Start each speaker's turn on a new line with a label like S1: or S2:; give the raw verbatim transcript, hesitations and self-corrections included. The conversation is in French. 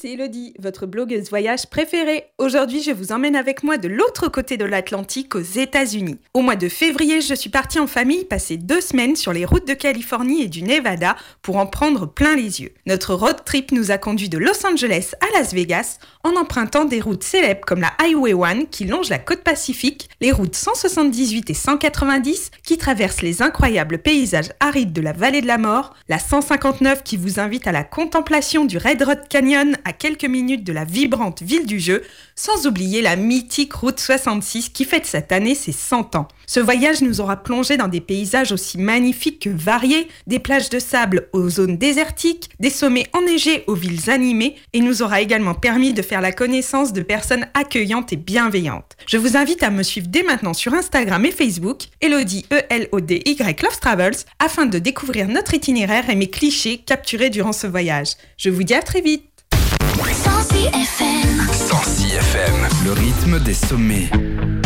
S1: c'est Elodie, votre blogueuse voyage préférée. Aujourd'hui, je vous emmène avec moi de l'autre côté de l'Atlantique, aux États-Unis. Au mois de février, je suis partie en famille passer deux semaines sur les routes de Californie et du Nevada pour en prendre plein les yeux. Notre road trip nous a conduit de Los Angeles à Las Vegas en empruntant des routes célèbres comme la Highway un qui longe la côte Pacifique, les routes cent soixante-dix-huit et cent quatre-vingt-dix qui traversent les incroyables paysages arides de la vallée de la mort, la cent cinquante-neuf qui vous invite à la contemplation du Red Rock Canyon à quelques minutes de la vibrante ville du jeu, sans oublier la mythique route soixante-six qui fête cette année ses cent ans. Ce voyage nous aura plongé dans des paysages aussi magnifiques que variés, des plages de sable aux zones désertiques, des sommets enneigés aux villes animées et nous aura également permis de faire la connaissance de personnes accueillantes et bienveillantes. Je vous invite à me suivre dès maintenant sur Instagram et Facebook, Elodie E L O D Y Love Travels, afin de découvrir notre itinéraire et mes clichés capturés durant ce voyage. Je vous dis à très vite.
S2: cent six F M.
S3: cent six F M, le rythme des sommets.